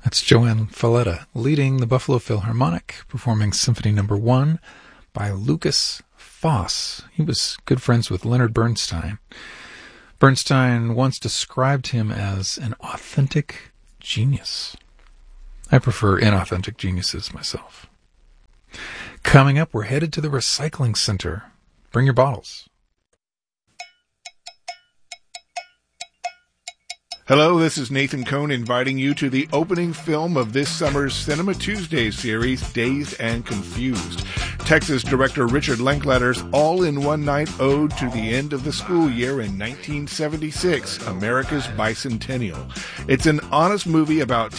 That's Joanne Falletta leading the Buffalo Philharmonic, performing Symphony No. 1 by Lukas Foss. He was good friends with Leonard Bernstein. Bernstein once described him as an authentic genius. I prefer inauthentic geniuses myself. Coming up, we're headed to the recycling center. Bring your bottles. Hello, this is Nathan Cohn inviting you to the opening film of this summer's Cinema Tuesdays series, Dazed and Confused. Texas director Richard Linklater's all-in-one night ode to the end of the school year in 1976, America's Bicentennial. It's an honest movie about